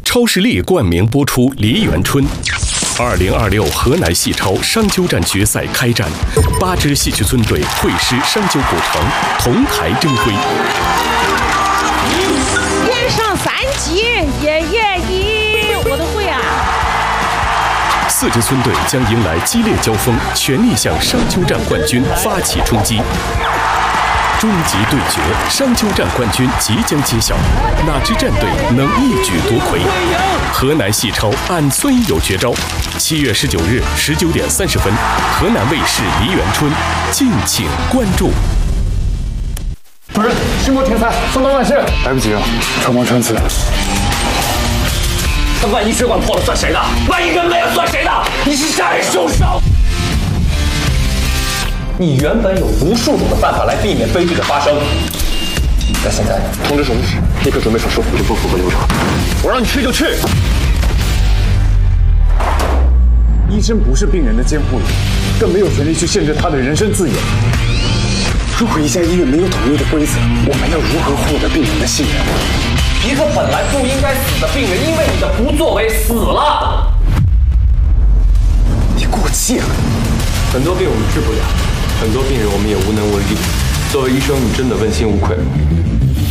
超视力冠名播出《梨园春》。2026河南戏超商丘站决赛开战，8支戏曲村队会师商丘古城，同台争辉。 连上3集，我都会啊 ！4支村队将迎来激烈交锋，全力向商丘站冠军发起冲击。终极对决，商丘站冠军即将揭晓，哪支战队能一举夺魁？河南戏超俺村有绝招。7月19日19点30分，河南卫视《梨园春》，敬请关注。 主任，新国天才，送到万事。来不及了，穿光穿刺。 那万一血管破了算谁的？万一人没了算谁的？你是杀人凶手！你原本有无数种的办法来避免悲剧的发生，但现在通知手术室，立刻准备手术，这不符合流程。我让你去就去。 医生不是病人的监护人，更没有权利去限制他的人身自由。如果一家医院没有统一的规则，我们要如何获得病人的信任？ 一个本来不应该死的病人，因为你的不作为死了。 你过气了。 很多病我们治不了，很多病人我们也无能为力。作为医生，你真的问心无愧。